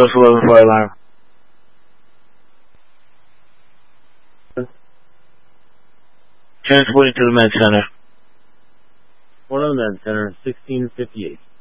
Post 11 flight line. Transporting to the med center. One of the med center, 1658.